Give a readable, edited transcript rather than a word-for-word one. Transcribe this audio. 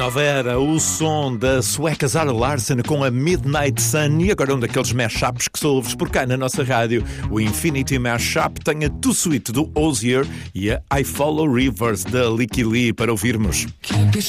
Nova era, o som da sueca Zara Larsson com a Midnight Sun e agora um daqueles mashups que só ouves por cá na nossa rádio. O Infinity Mashup tem a Too Sweet do Ozzy e a I Follow Rivers da Licky Lee para ouvirmos.